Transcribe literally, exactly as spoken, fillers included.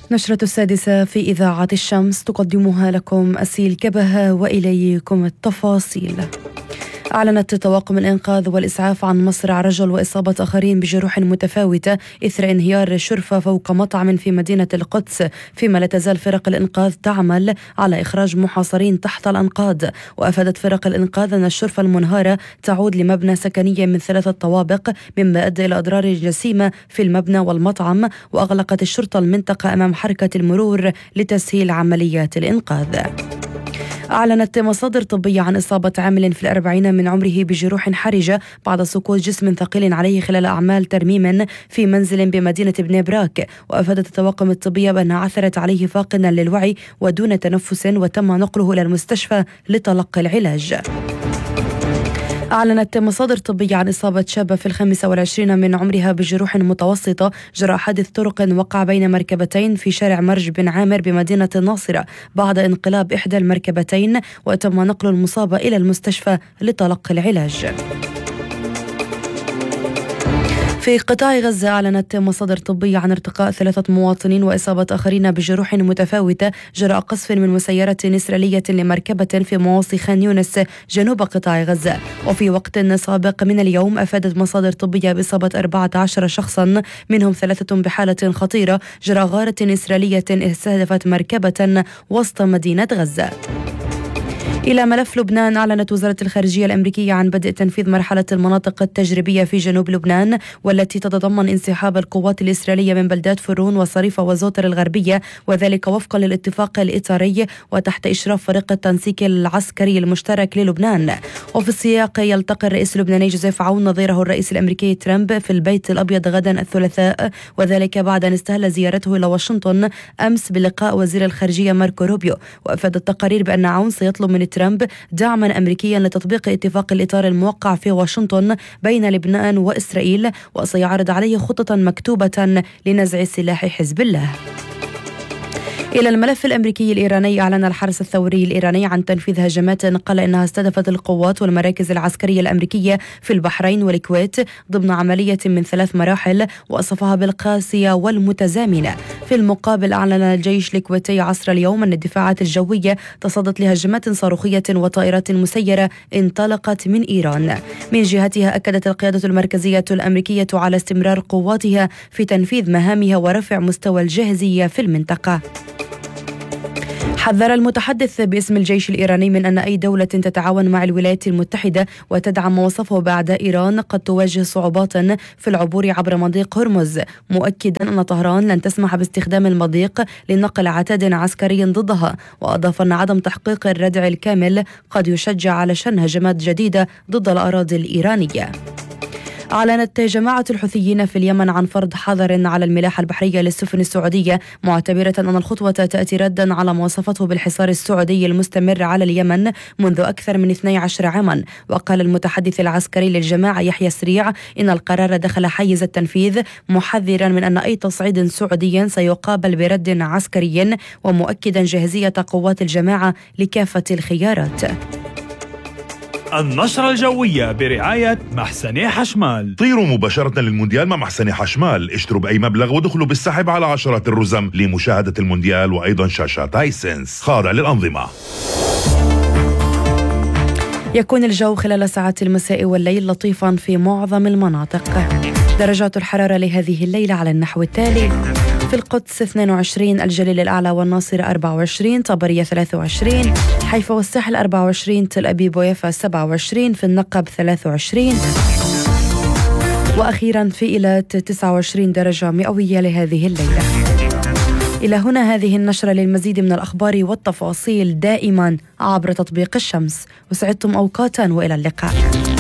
نشرة السادسة في إذاعة الشمس تقدمها لكم أسيل كبهة وإليكم التفاصيل. أعلنت طواقم الإنقاذ والإسعاف عن مصرع رجل وإصابة آخرين بجروح متفاوتة إثر انهيار شرفة فوق مطعم في مدينة القدس، فيما لا تزال فرق الإنقاذ تعمل على إخراج محاصرين تحت الأنقاض. وأفادت فرق الإنقاذ أن الشرفة المنهارة تعود لمبنى سكني من ثلاثة طوابق، مما أدى إلى أضرار جسيمة في المبنى والمطعم. وأغلقت الشرطة المنطقة أمام حركة المرور لتسهيل عمليات الإنقاذ. أعلنت مصادر طبية عن إصابة عامل في الأربعين من عمره بجروح حرجة بعد سقوط جسم ثقيل عليه خلال أعمال ترميم في منزل بمدينة بني براك. وأفادت الطواقم الطبية بأنها عثرت عليه فاقدا للوعي ودون تنفس، وتم نقله إلى المستشفى لتلقي العلاج. أعلنت مصادر طبية عن إصابة شابة في الخامسة والعشرين من عمرها بجروح متوسطة جراء حادث طرق وقع بين مركبتين في شارع مرج بن عامر بمدينة الناصرة بعد انقلاب إحدى المركبتين، وتم نقل المصابة إلى المستشفى لتلقي العلاج. في قطاع غزة أعلنت مصادر طبية عن ارتقاء ثلاثة مواطنين وإصابة آخرين بجروح متفاوتة جراء قصف من مسيرة إسرائيلية لمركبة في مواصي خان يونس جنوب قطاع غزة. وفي وقت سابق من اليوم أفادت مصادر طبية بإصابة أربعة عشر شخصا منهم ثلاثة بحالة خطيرة جراء غارة إسرائيلية استهدفت مركبة وسط مدينة غزة. إلى ملف لبنان، أعلنت وزارة الخارجية الأمريكية عن بدء تنفيذ مرحلة المناطق التجريبية في جنوب لبنان، والتي تتضمن انسحاب القوات الإسرائيلية من بلدات فرون وصريفة وزوتر الغربية، وذلك وفقا للاتفاق الإطاري وتحت إشراف فريق التنسيق العسكري المشترك للبنان. وفي السياق يلتقي الرئيس اللبناني جوزيف عون نظيره الرئيس الأمريكي ترامب في البيت الأبيض غدا الثلاثاء، وذلك بعد أن استهل زيارته إلى واشنطن أمس بلقاء وزير الخارجية ماركو روبيو. وأفاد التقارير بأن عون سيطلب من ترامب دعما أمريكيا لتطبيق اتفاق الإطار الموقع في واشنطن بين لبنان وإسرائيل، وسيعرض عليه خطة مكتوبة لنزع سلاح حزب الله. إلى الملف الأمريكي الإيراني، أعلن الحرس الثوري الإيراني عن تنفيذ هجمات قال إنها استهدفت القوات والمراكز العسكرية الأمريكية في البحرين والكويت ضمن عملية من ثلاث مراحل وصفها بالقاسية والمتزامنة. في المقابل، أعلن الجيش الكويتي عصر اليوم أن الدفاعات الجوية تصدت لهجمات صاروخية وطائرات مسيرة انطلقت من إيران. من جهتها، أكدت القيادة المركزية الأمريكية على استمرار قواتها في تنفيذ مهامها ورفع مستوى الجاهزية في المنطقة. حذر المتحدث باسم الجيش الإيراني من أن أي دولة تتعاون مع الولايات المتحدة وتدعم ما وصفه بأعداء إيران قد تواجه صعوبات في العبور عبر مضيق هرمز، مؤكدا أن طهران لن تسمح باستخدام المضيق لنقل عتاد عسكري ضدها. وأضاف أن عدم تحقيق الردع الكامل قد يشجع على شن هجمات جديدة ضد الأراضي الإيرانية. أعلنت جماعة الحوثيين في اليمن عن فرض حظر على الملاحة البحرية للسفن السعودية، معتبرة أن الخطوة تأتي ردا على ما وصفته بالحصار السعودي المستمر على اليمن منذ أكثر من اثني عشر عاما. وقال المتحدث العسكري للجماعة يحيى سريع إن القرار دخل حيز التنفيذ، محذرا من أن أي تصعيد سعودي سيقابل برد عسكري، ومؤكدا جاهزية قوات الجماعة لكافة الخيارات. النشرة الجوية برعاية محسني حشمال. طيروا مباشرة للمونديال مع محسني حشمال، اشتروا بأي مبلغ ودخلوا بالسحب على عشرات الرزم لمشاهدة المونديال وأيضا شاشات هايسنس خاضع للأنظمة. يكون الجو خلال ساعات المساء والليل لطيفا في معظم المناطق. درجات الحرارة لهذه الليلة على النحو التالي: في القدس اثنين وعشرين، الجليل الأعلى والناصرة أربعة وعشرين، طبرية ثلاثة وعشرين، حيفا والساحل أربعة وعشرين، تل أبيب ويافا سبعة وعشرين، في النقب ثلاثة وعشرين، وأخيرا في إيلات تسعة وعشرين درجة مئوية لهذه الليلة. إلى هنا هذه النشرة. للمزيد من الأخبار والتفاصيل دائما عبر تطبيق الشمس. وسعدتم أوقاتا وإلى اللقاء.